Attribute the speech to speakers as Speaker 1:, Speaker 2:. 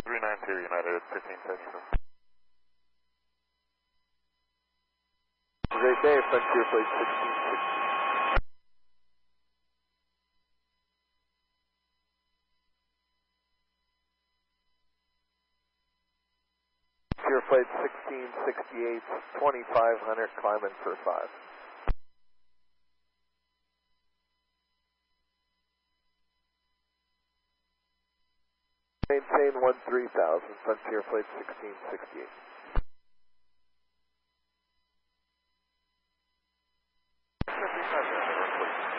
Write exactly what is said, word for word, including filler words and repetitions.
Speaker 1: three nine two United, fifteen Texas.
Speaker 2: Great day, Frontier Flight sixteen sixty. Frontier Flight sixteen sixty-eight, twenty-five hundred, climbing for five. Maintain one three thousand, Frontier Flight sixteen sixty-eight.